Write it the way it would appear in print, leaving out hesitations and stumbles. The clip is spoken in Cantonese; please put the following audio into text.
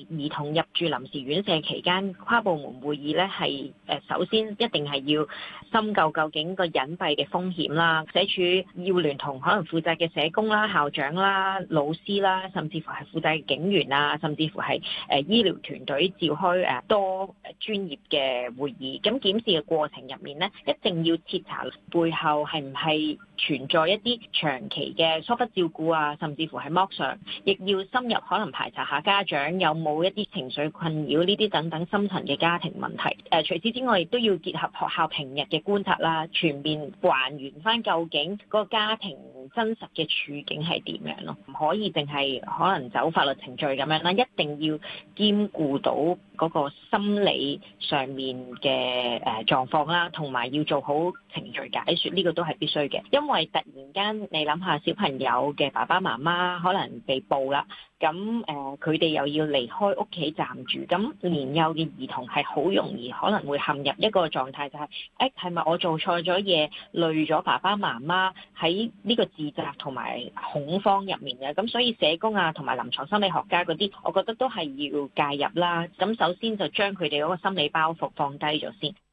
兒童入住臨時院舍期間，跨部門會議咧係首先一定係要深究竟個隱蔽嘅風險啦。社署要聯同可能負責嘅社工啦、校長啦、老師啦，甚至乎係負責嘅警員啊，甚至乎係醫療團隊召開多專業嘅會議。咁檢視嘅過程入面咧，一定要徹查背後係唔係存在一啲長期嘅疏忽照顧啊，甚至乎係剝削，亦要深入可能排查下家長有冇一啲情緒困擾呢啲等等深層嘅家庭問題。除此之外，亦都要結合學校平日嘅觀察啦，全面還原翻究竟個家庭真實嘅處境係點樣咯，唔可以淨係可能走法律程序咁樣啦，一定要兼顧到嗰個心理上面嘅狀況啦，同埋要做好程序解說，呢個都係必須嘅。因為突然間你諗下小朋友嘅爸爸媽媽可能被捕啦，咁佢哋又要離開屋企暫住，咁年幼嘅兒童係好容易可能會陷入一個狀態，就係係咪我做錯咗嘢，累咗爸爸媽媽喺呢個自責同埋恐慌入面嘅。咁所以社工啊同埋臨床心理學家嗰啲，我覺得都係要介入啦。咁首先就將佢哋嗰個心理包袱放低咗先。